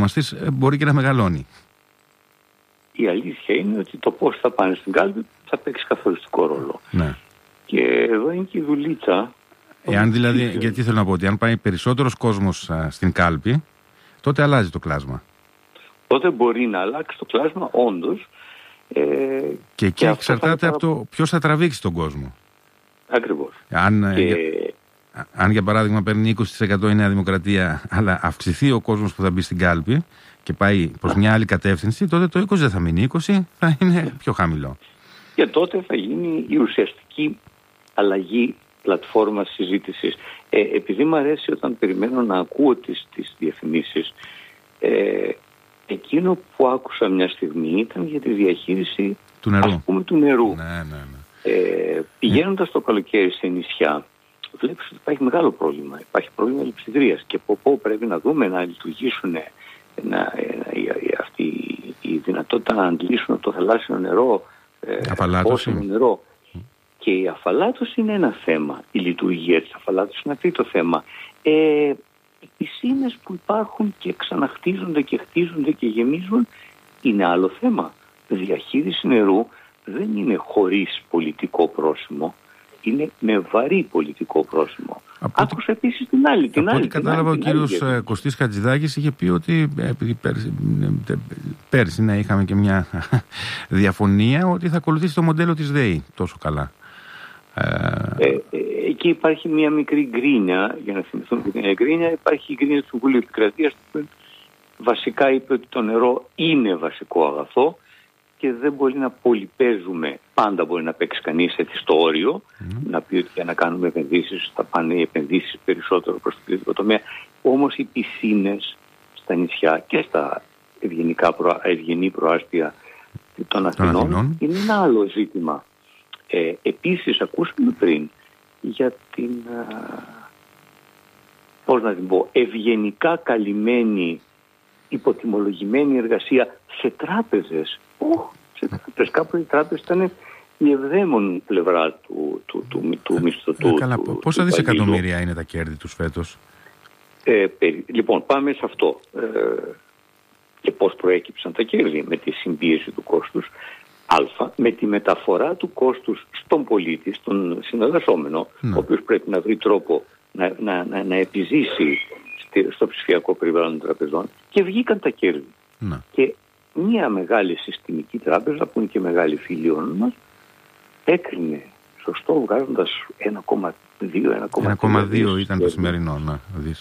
παρονομαστής μπορεί και να μεγαλώνει. Η αλήθεια είναι ότι το πώς θα πάνε στην κάλπη θα παίξει καθοριστικό ρόλο. Ναι. Και εδώ είναι και η δουλίτσα. Εάν δηλαδή, γιατί θέλω να πω ότι αν πάει περισσότερος κόσμος στην κάλπη, τότε αλλάζει το κλάσμα. Τότε μπορεί να αλλάξει το κλάσμα, όντως. Και εκεί εξαρτάται από το ποιος θα τραβήξει τον κόσμο. Ακριβώς. Αν για παράδειγμα παίρνει 20% η Νέα Δημοκρατία, αλλά αυξηθεί ο κόσμος που θα μπει στην κάλπη και πάει προς μια άλλη κατεύθυνση, τότε το 20 δεν θα μείνει 20, θα είναι πιο χαμηλό. Και τότε θα γίνει η ουσιαστική αλλαγή πλατφόρμας συζήτησης. Επειδή μου αρέσει όταν περιμένω να ακούω τις διαφημίσεις, εκείνο που άκουσα μια στιγμή ήταν για τη διαχείριση του νερού. Ας πούμε, του νερού. Ναι. Πηγαίνοντας το καλοκαίρι σε νησιά, βλέπεις ότι υπάρχει μεγάλο πρόβλημα. Υπάρχει πρόβλημα λειψιδρίας και από πρέπει να δούμε να λειτουργήσουν αυτή η δυνατότητα να αντλήσουν από το θαλάσσιο νερό, πόσιμο νερό. Και η αφαλάτωση είναι ένα θέμα. Η λειτουργία της αφαλάτωσης είναι ένα τρίτο θέμα. Οι πισίνες που υπάρχουν και ξαναχτίζονται και χτίζονται και γεμίζουν είναι άλλο θέμα. Διαχείριση νερού δεν είναι χωρίς πολιτικό πρόσημο. Είναι με βαρύ πολιτικό πρόσημο. Άκουσα επίσης την άλλη. Από ό,τι κατάλαβα, ο κύριος Κωστής Χατζηδάκης είχε πει ότι πέρσι είχαμε και μια διαφωνία ότι θα ακολουθήσει το μοντέλο της ΔΕΗ τόσο καλά. Εκεί υπάρχει μια μικρή γκρίνια, για να θυμηθούμε την γκρίνια, υπάρχει η γκρίνια του Συμβουλίου Επικρατείας που βασικά είπε ότι το νερό είναι βασικό αγαθό και δεν μπορεί να πολυπαίζουμε. Πάντα μπορεί να παίξει κανείς έτσι στο όριο, να πει ότι για να κάνουμε επενδύσεις θα πάνε οι επενδύσεις περισσότερο προς το κριτικό τομέα. Όμως οι πισίνες στα νησιά και στα ευγενή προάστια των Αθηνών είναι ένα άλλο ζήτημα. Επίσης ακούσαμε πριν για την ευγενικά καλυμμένη, υποτιμολογημένη εργασία σε τράπεζες. Κάπου οι τράπεζες ήταν η ευδαίμονη πλευρά του μισθωτού. Καλά, πόσα δισεκατομμύρια είναι τα κέρδη τους φέτος? Λοιπόν, πάμε σε αυτό. Και πώς προέκυψαν τα κέρδη? Με τη συμπίεση του κόστους με τη μεταφορά του κόστους στον πολίτη, στον συναλλασσόμενο, ο οποίος πρέπει να βρει τρόπο να επιζήσει στο ψηφιακό περιβάλλον των τραπεζών, και βγήκαν τα κέρδη. Και μια μεγάλη συστημική τράπεζα, που είναι και μεγάλη φίλη μας, έκρινε σωστό βγάζοντας 1,2 ήταν το σημερινό.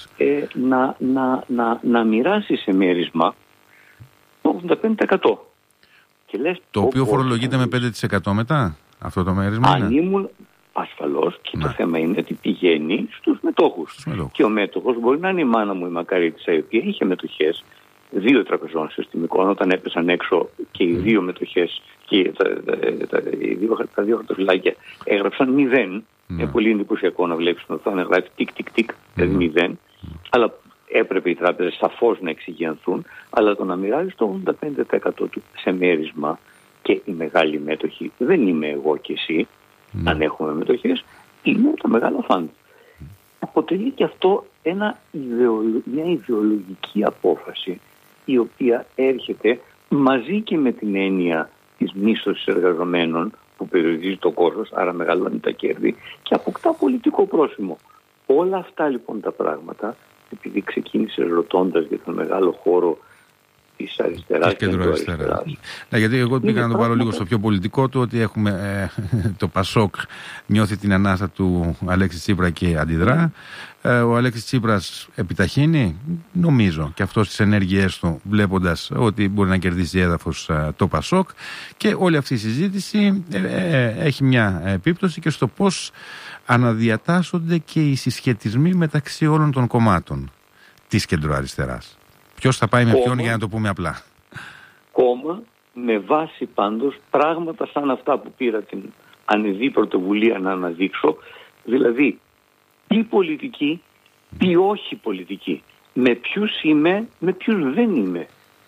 Να μοιράσει σε μέρισμα το 85%. Το οποίο φορολογείται με 5% μετά, αυτό το μέρισμα? Αν ήμουν ασφαλώς, και το θέμα είναι ότι πηγαίνει στους μετόχους. Και ο μέτοχος μπορεί να είναι η μάνα μου η μακαρίτησα, η οποία είχε μετοχές 2 τραπεζών συστημικών. Όταν έπεσαν έξω και οι 2 μετοχές και τα 2 χαρτοφυλάκια έγραψαν 0. Είναι πολύ εντυπωσιακό να βλέπεις ότι θα γράφει τικ, δηλαδή 0. Αλλά έπρεπε οι τράπεζες σαφώς να εξηγιανθούν, αλλά το να μοιράζεις το 85% του σε μέρισμα, και οι μεγάλοι μέτοχοι δεν είμαι εγώ και εσύ, αν έχουμε μετοχές, είναι το μεγάλο φαντ. Αποτελεί και αυτό μια ιδεολογική απόφαση, η οποία έρχεται μαζί και με την έννοια της μίσθωσης εργαζομένων, που περιορίζει το κόστος, άρα μεγαλώνει τα κέρδη και αποκτά πολιτικό πρόσημο. Όλα αυτά λοιπόν τα πράγματα, επειδή ξεκίνησε ρωτώντας για τον μεγάλο χώρο της αριστεράς και του αριστεράς. Γιατί εγώ πήγα να το πάρω λίγο στο πιο πολιτικό του, ότι έχουμε το Πασόκ νιώθει την ανάσα του Αλέξη Τσίπρα και αντιδρά. Ο Αλέξης Τσίπρας επιταχύνει, νομίζω, και αυτό στις ενέργειές του, βλέποντας ότι μπορεί να κερδίσει έδαφος το Πασόκ, και όλη αυτή η συζήτηση έχει μια επίπτωση και στο πώς αναδιατάσσονται και οι συσχετισμοί μεταξύ όλων των κομμάτων της κεντροαριστεράς. Ποιος θα πάει με ποιον, για να το πούμε απλά. Κόμμα με βάση πάντως πράγματα σαν αυτά που πήρα την ανεδή πρωτοβουλία να αναδείξω, δηλαδή η πολιτική ή όχι πολιτική. Με ποιους είμαι, με ποιους δεν είμαι.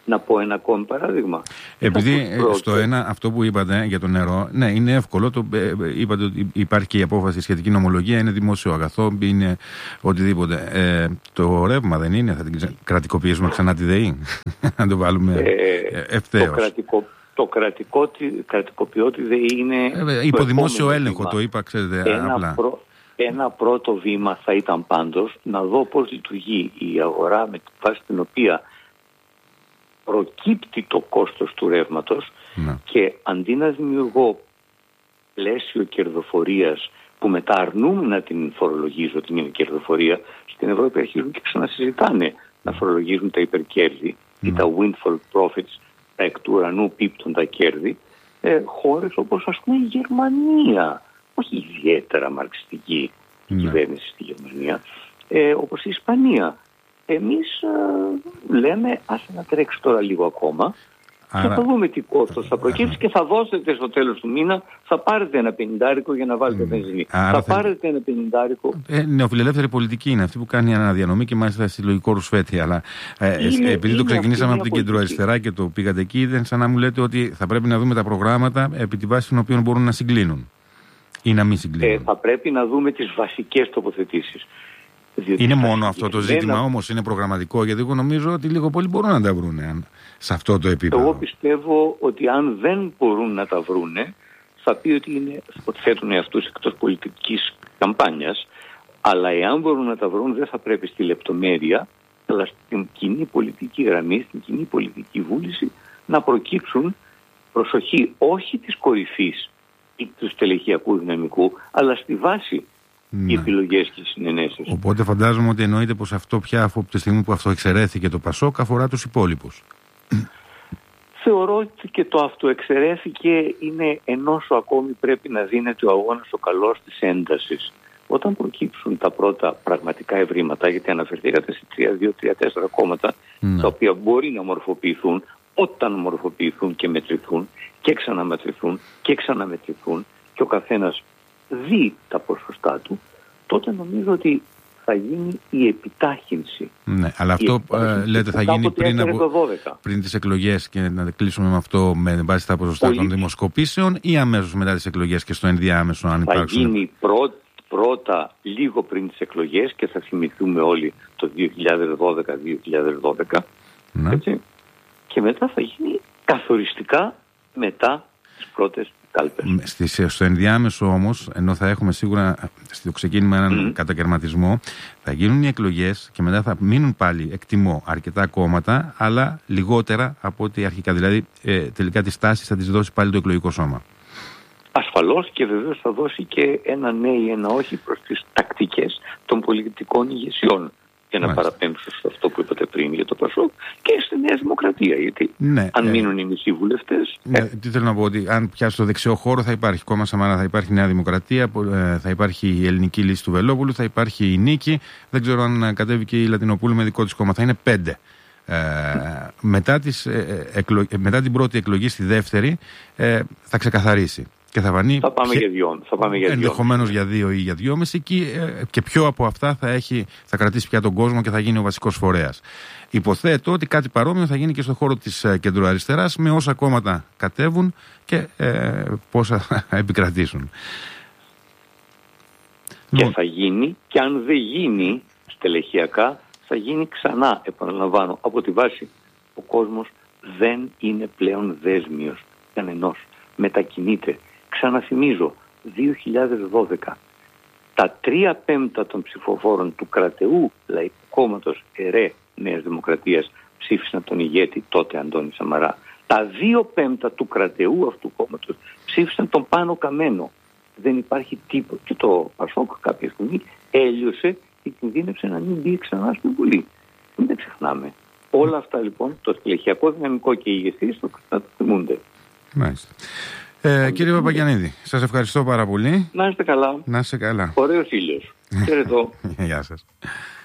Να πω ένα ακόμη παράδειγμα. Επειδή στο ένα, αυτό που είπατε για το νερό, ναι, είναι εύκολο. Είπατε ότι υπάρχει και η απόφαση, η σχετική νομολογία, είναι δημόσιο αγαθό, είναι οτιδήποτε. Το ρεύμα δεν είναι, θα την κρατικοποιήσουμε ξανά τη ΔΕΗ, να το βάλουμε ευθέως. Το κρατικοποιώ τη ΔΕΗ είναι... υπό δημόσιο έλεγχο βήμα. Το είπα, ξέρετε, απλά. Ένα πρώτο βήμα θα ήταν πάντως να δω πώς λειτουργεί η αγορά με τη βάση την οποία προκύπτει το κόστος του ρεύματος και αντί να δημιουργώ πλαίσιο κερδοφορίας που μετά αρνούμε να την φορολογίζω, την κερδοφορία, στην Ευρώπη αρχίζουν και ξανασυζητάνε να φορολογίζουν τα υπερκέρδη ή τα windfall profits, τα εκ του ουρανού πίπτοντα κέρδη, χώρες όπως ας πούμε η Γερμανία, όχι ιδιαίτερα μαρξιστική κυβέρνηση στη Γερμανία, όπως η Ισπανία. Εμείς λέμε άσε να τρέξει τώρα λίγο ακόμα και θα δούμε τι κόστος θα προκύψει και θα δώσετε στο τέλος του μήνα, θα πάρετε ένα 50 για να βάλετε βενζίνη. Θα πάρετε ένα 50. Νεοφιλελεύθερη πολιτική είναι αυτή που κάνει αναδιανομή και μάλιστα συλλογικό ρουσφέτη. Αλλά επειδή το ξεκινήσαμε από την κεντροαριστερά και το πήγατε εκεί, ήταν σαν να μου λέτε ότι θα πρέπει να δούμε τα προγράμματα επί τη βάση των οποίων μπορούν να συγκλίνουν ή να μην συγκλίνουν. Θα πρέπει να δούμε τις βασικές τοποθετήσεις. Είναι μόνο αυτό το ζήτημα όμως, είναι προγραμματικό, γιατί εγώ νομίζω ότι λίγο πολύ μπορούν να τα βρούνε σε αυτό το επίπεδο. Εγώ πιστεύω ότι αν δεν μπορούν να τα βρούνε, θα πει ότι θέτουν αυτούς εκτός πολιτικής καμπάνιας, αλλά εάν μπορούν να τα βρουν δεν θα πρέπει στη λεπτομέρεια, αλλά στην κοινή πολιτική γραμμή, στην κοινή πολιτική βούληση να προκύψουν, προσοχή, όχι της κορυφής ή του στελεχειακού δυναμικού, αλλά στη βάση οι επιλογές και οι συνενέσεις. Οπότε φαντάζομαι ότι εννοείται πως αυτό πια από τη στιγμή που αυτοεξαιρέθηκε το ΠΑΣΟΚ αφορά τους υπόλοιπους. Θεωρώ ότι και το αυτοεξαιρέθηκε είναι ενώσο ακόμη πρέπει να δίνεται ο αγώνας ο καλός της έντασης. Όταν προκύψουν τα πρώτα πραγματικά ευρήματα, γιατί αναφερθήκατε σε 2-3-4 κόμματα, τα οποία μπορεί να μορφοποιηθούν, όταν μορφοποιηθούν και μετρηθούν και ξαναμετρηθούν και ξαναμετρηθούν και ο καθένας δει τα ποσοστά του, τότε νομίζω ότι θα γίνει η επιτάχυνση. Ναι, αλλά αυτό λέτε θα γίνει πριν τις εκλογές και να κλείσουμε με αυτό με βάση τα ποσοστά των δημοσκοπήσεων ή αμέσως μετά τις εκλογές και στο ενδιάμεσο αν υπάρξουν? Θα γίνει πρώτα λίγο πριν τις εκλογές και θα θυμηθούμε όλοι το 2012-2012 έτσι, και μετά θα γίνει καθοριστικά μετά τις πρώτες κάλπες. Στο ενδιάμεσο όμως, ενώ θα έχουμε σίγουρα στο ξεκίνημα έναν κατακαιρματισμό, θα γίνουν οι εκλογές και μετά θα μείνουν πάλι, εκτιμώ, αρκετά κόμματα, αλλά λιγότερα από ό,τι αρχικά. Δηλαδή, τελικά τις τάσεις θα τις δώσει πάλι το εκλογικό σώμα. Ασφαλώς και βεβαίως θα δώσει και ένα ναι ή ένα όχι προς τις τακτικές των πολιτικών ηγεσιών. Για να παραπέμψω σε αυτό που είπατε πριν για το ΠΑΣΟΚ και στη Νέα Δημοκρατία. Γιατί αν μείνουν οι μισοί βουλευτές. Τι θέλω να πω, ότι αν πια στο δεξιό χώρο θα υπάρχει κόμμα Σαμαρά, θα υπάρχει Νέα Δημοκρατία, θα υπάρχει η Ελληνική Λύση του Βελόπουλου, θα υπάρχει η Νίκη. Δεν ξέρω αν κατέβει και η Λατινοπούλου με δικό της κόμμα. Θα είναι 5. Μετά την πρώτη εκλογή, στη δεύτερη, θα ξεκαθαρίσει. Και θα πάμε για 2. Ενδεχομένως για 2 ή για 2,5 και πιο από αυτά θα κρατήσει πια τον κόσμο και θα γίνει ο βασικός φορέας. Υποθέτω ότι κάτι παρόμοιο θα γίνει και στον χώρο της κεντροαριστεράς με όσα κόμματα κατέβουν και πόσα θα επικρατήσουν. Και θα γίνει, και αν δεν γίνει στελεχειακά, θα γίνει ξανά, επαναλαμβάνω, από τη βάση. Ο κόσμος δεν είναι πλέον δέσμιος κανενός. Μετακινείται. Ξαναθυμίζω, 2012, τα 3/5 των ψηφοφόρων του κρατεού Λαϊκού Κόμματος ΕΡΕ Νέας Δημοκρατίας ψήφισαν τον ηγέτη τότε Αντώνη Σαμαρά. Τα 2/5 του κρατεού αυτού κόμματος ψήφισαν τον Πάνο Καμένο. Δεν υπάρχει τίποτα. Και το ΠΑΣΟΚ κάποια στιγμή έλειωσε και κινδύνεψε να μην μπει ξανά στην Βουλή. Δεν ξεχνάμε. Όλα αυτά λοιπόν, το στελεχειακό δυναμικό και οι ηγεσίες θα το θυμούνται. Μάλιστα. Κύριε Παπαγιαννίδη, σας ευχαριστώ πάρα πολύ. Να είστε καλά. Να είστε καλά. Ωραίος ήλιος. Χαιρετώ. Γεια σας.